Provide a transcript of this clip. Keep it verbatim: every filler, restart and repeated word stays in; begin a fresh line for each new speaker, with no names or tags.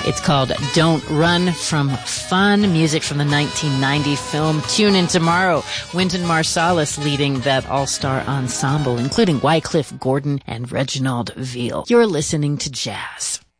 It's called Don't Run From Fun, music from the nineteen ninety film Tune In Tomorrow. Wynton Marsalis leading that all-star ensemble, including Wycliffe Gordon and Reginald Veal. You're listening to Jazz.